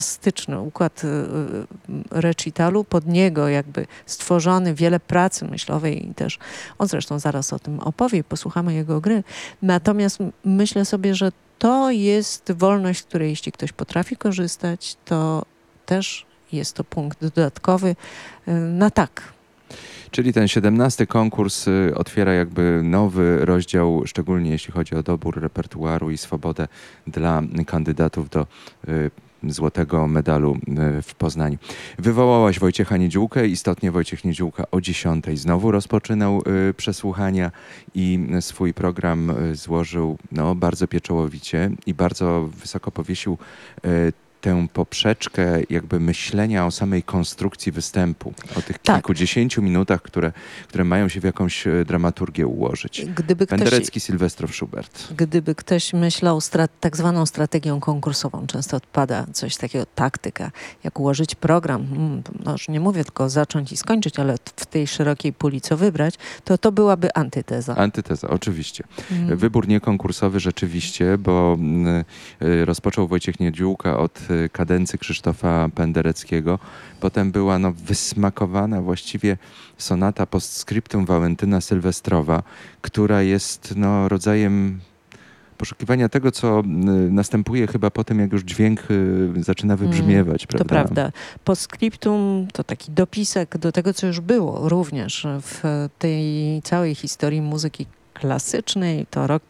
fantastyczny układ recitalu, pod niego jakby stworzony, wiele pracy myślowej i też on zresztą zaraz o tym opowie, posłuchamy jego gry. Natomiast myślę sobie, że to jest wolność, z której jeśli ktoś potrafi korzystać, to też jest to punkt dodatkowy na tak. Czyli ten 17. konkurs otwiera jakby nowy rozdział, szczególnie jeśli chodzi o dobór repertuaru i swobodę dla kandydatów do złotego medalu w Poznaniu. Wywołałaś Wojciecha Niedziółkę. Istotnie Wojciech Niedziółka o 10:00 znowu rozpoczynał przesłuchania i swój program złożył bardzo pieczołowicie i bardzo wysoko powiesił tę poprzeczkę jakby myślenia o samej konstrukcji występu, o tych kilkudziesięciu minutach, które mają się w jakąś dramaturgię ułożyć. Penderecki, Sylwestrow, Schubert. Gdyby ktoś myślał tak zwaną strategią konkursową, często odpada coś takiego, taktyka, jak ułożyć program, już nie mówię tylko zacząć i skończyć, ale w tej szerokiej puli co wybrać, to byłaby antyteza. Antyteza, oczywiście. Wybór niekonkursowy rzeczywiście, bo rozpoczął Wojciech Niedziółka od kadencji Krzysztofa Pendereckiego. Potem była wysmakowana właściwie sonata postscriptum Walentyna Sylwestrowa, która jest rodzajem poszukiwania tego, co następuje chyba po tym, jak już dźwięk zaczyna wybrzmiewać. Prawda? To prawda. Postscriptum to taki dopisek do tego, co już było również w tej całej historii muzyki klasycznej. To rok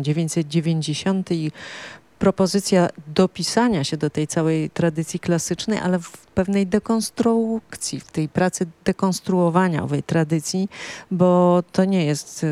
1990 i propozycja dopisania się do tej całej tradycji klasycznej, ale w pewnej dekonstrukcji, w tej pracy dekonstruowania owej tradycji, bo to nie jest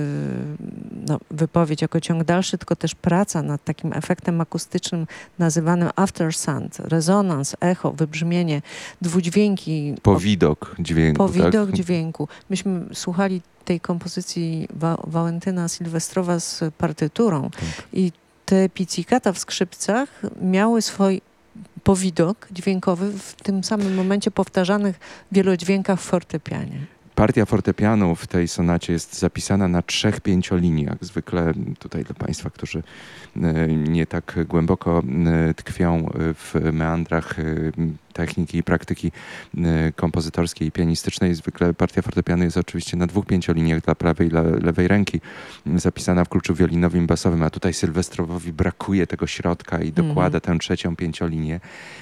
wypowiedź jako ciąg dalszy, tylko też praca nad takim efektem akustycznym nazywanym aftersound, rezonans, echo, wybrzmienie, dwudźwięki. Powidok dźwięku. Powidok dźwięku. Myśmy słuchali tej kompozycji Walentyna Sylwestrowa z partyturą i te pizzicata w skrzypcach miały swój powidok dźwiękowy w tym samym momencie powtarzanych wielodźwiękach w fortepianie. Partia fortepianu w tej sonacie jest zapisana na 3 pięcioliniach. Zwykle tutaj dla Państwa, którzy nie tak głęboko tkwią w meandrach techniki i praktyki kompozytorskiej i pianistycznej. Zwykle partia fortepianu jest oczywiście na 2 pięcioliniach dla prawej i dla lewej ręki, zapisana w kluczu wiolinowym, basowym, a tutaj Sylwestrowowi brakuje tego środka i dokłada tę 3. pięciolinię.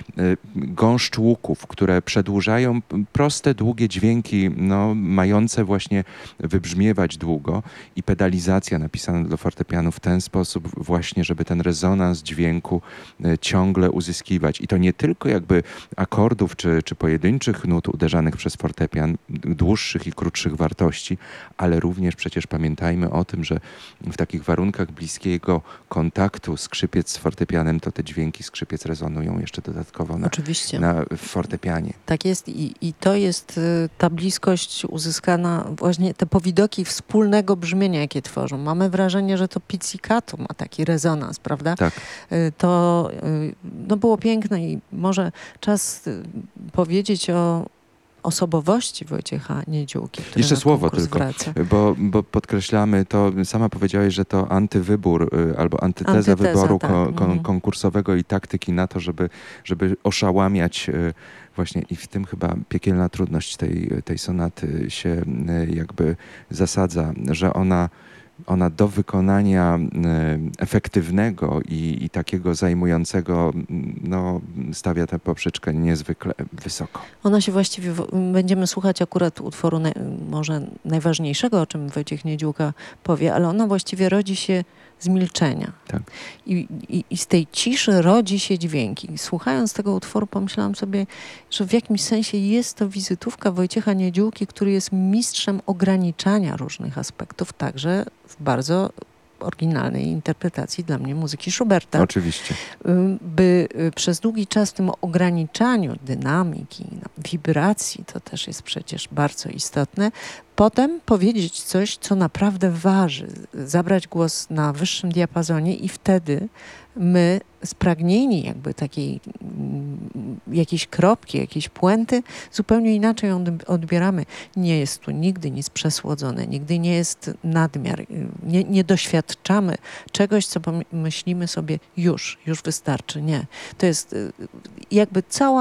Gąszcz łuków, które przedłużają proste, długie dźwięki, mające właśnie wybrzmiewać długo i pedalizacja napisana do fortepianu w ten sposób właśnie, żeby ten rezonans dźwięku ciągle uzyskiwać. I to nie tylko jakby akordów czy pojedynczych nut uderzanych przez fortepian, dłuższych i krótszych wartości, ale również przecież pamiętajmy o tym, że w takich warunkach bliskiego kontaktu skrzypiec z fortepianem, to te dźwięki skrzypiec rezonują jeszcze dodatkowo na fortepianie. Tak jest i to jest ta bliskość uzyskana, właśnie te powidoki wspólnego brzmienia, jakie tworzą. Mamy wrażenie, że to pizzicato ma taki rezonans, prawda? Tak. To było piękne i może czas powiedzieć o osobowości Wojciecha Niedziółki, który jeszcze na słowo konkurs tylko, wraca. bo podkreślamy to, sama powiedziałeś, że to antywybór albo antyteza wyboru konkursowego i taktyki na to, żeby oszałamiać właśnie i w tym chyba piekielna trudność tej sonaty się jakby zasadza, że ona do wykonania efektywnego i takiego zajmującego stawia tę poprzeczkę niezwykle wysoko. Ona się właściwie, będziemy słuchać akurat utworu może najważniejszego, o czym Wojciech Niedziółka powie, ale ona właściwie rodzi się z milczenia. Tak. I z tej ciszy rodzi się dźwięki. Słuchając tego utworu pomyślałam sobie, że w jakimś sensie jest to wizytówka Wojciecha Niedziółki, który jest mistrzem ograniczania różnych aspektów, także w bardzo oryginalnej interpretacji dla mnie muzyki Schuberta. Oczywiście. By przez długi czas w tym ograniczaniu dynamiki, wibracji, to też jest przecież bardzo istotne, potem powiedzieć coś, co naprawdę waży, zabrać głos na wyższym diapazonie i wtedy my spragnieni jakby takiej jakiejś kropki, jakiejś puenty, zupełnie inaczej ją odbieramy. Nie jest tu nigdy nic przesłodzone, nigdy nie jest nadmiar. Nie doświadczamy czegoś, co myślimy sobie już wystarczy. Nie. To jest jakby cała